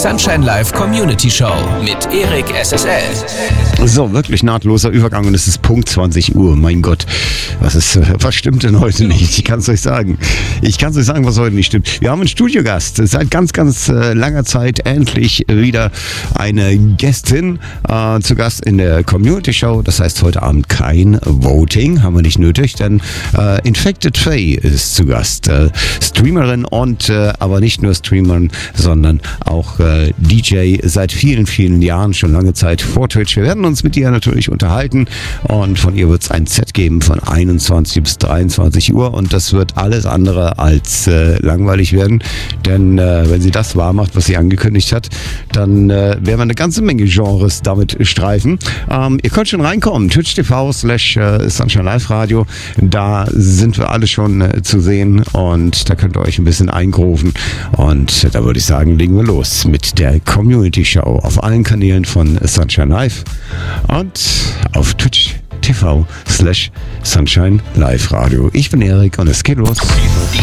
Sunshine Live Community Show mit Erik SSL. So, wirklich nahtloser Übergang und es ist Punkt 20 Uhr. Mein Gott, was stimmt denn heute nicht? Ich kann es euch sagen. Was heute nicht stimmt. Wir haben einen Studiogast. Seit ganz langer Zeit endlich wieder eine Gästin zu Gast in der Community Show. Das heißt heute Abend kein Voting, haben wir nicht nötig, denn Infected Faye ist zu Gast. Streamerin und aber nicht nur Streamerin, sondern auch DJ seit vielen, vielen Jahren, schon lange Zeit vor Twitch. Wir werden uns mit ihr natürlich unterhalten und von ihr wird es ein Set geben von 21 bis 23 Uhr und das wird alles andere als langweilig werden, denn wenn sie das wahr macht, was sie angekündigt hat, dann werden wir eine ganze Menge Genres damit streifen. Ihr könnt schon reinkommen, twitch.tv/Sunshine Live Radio, da sind wir alle schon zu sehen und da könnt ihr euch ein bisschen eingrooven und da würde ich sagen, legen wir los mit der Community Show auf allen Kanälen von Sunshine Live und auf Twitch.tv/Sunshine Live Radio. Ich bin Erik und es geht los. Die